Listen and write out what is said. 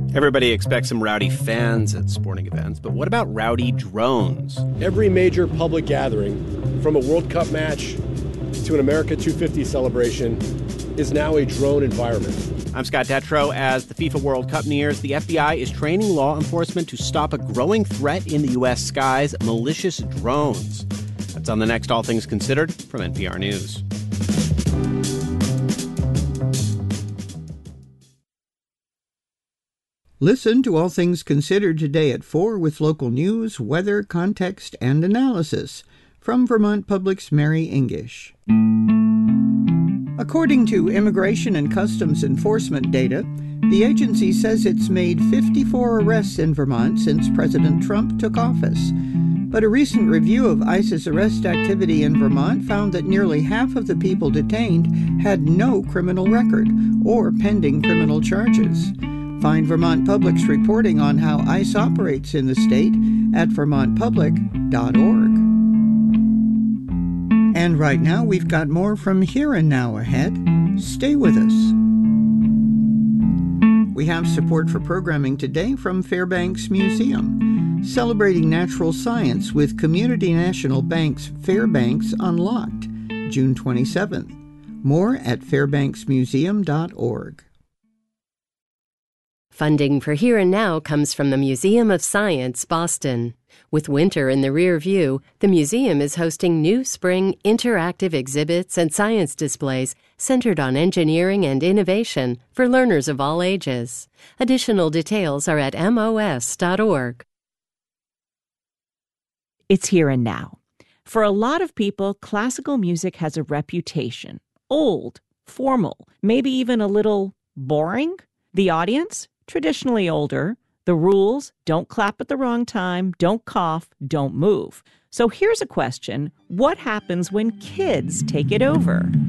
Everybody expects some rowdy fans at sporting events, but what about rowdy drones? Every major public gathering, from a World Cup match to an America 250 celebration, is now a drone environment. I'm Scott Detrow. As the FIFA World Cup nears, the FBI is training law enforcement to stop a growing threat in the U.S. skies, malicious drones. That's on the next All Things Considered from NPR News. Listen to All Things Considered today at 4 with local news, weather, context, and analysis from Vermont Public's Mary English. According to Immigration and Customs Enforcement data, the agency says it's made 54 arrests in Vermont since President Trump took office. But a recent review of ICE's arrest activity in Vermont found that nearly half of the people detained had no criminal record or pending criminal charges. Find Vermont Public's reporting on how ICE operates in the state at vermontpublic.org. And right now, we've got more from Here and Now ahead. Stay with us. We have support for programming today from Fairbanks Museum, celebrating natural science with Community National Bank's Fairbanks Unlocked, June 27th. More at fairbanksmuseum.org. Funding for Here and Now comes from the Museum of Science, Boston. With winter in the rear view, the museum is hosting new spring interactive exhibits and science displays centered on engineering and innovation for learners of all ages. Additional details are at mos.org. It's Here and Now. For a lot of people, classical music has a reputation. Old, formal, maybe even a little boring. The audience? Traditionally older. The rules: don't clap at the wrong time, don't cough, don't move. So here's a question. What happens when kids take it over?